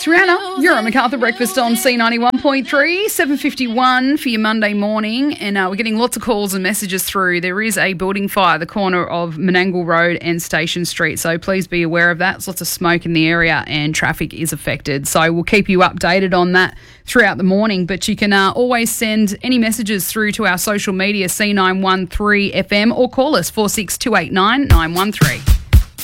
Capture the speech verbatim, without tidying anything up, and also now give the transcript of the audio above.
It's Rihanna. You're on MacArthur Breakfast on C ninety-one point three, seven fifty-one for your Monday morning. And uh, we're getting lots of calls and messages through. There is a building fire at the corner of Menangle Road and Station Street. So please be aware of that. There's lots of smoke in the area and traffic is affected. So we'll keep you updated on that throughout the morning. But you can uh, always send any messages through to our social media, C nine one three F M, or call us four six two eight nine nine one three.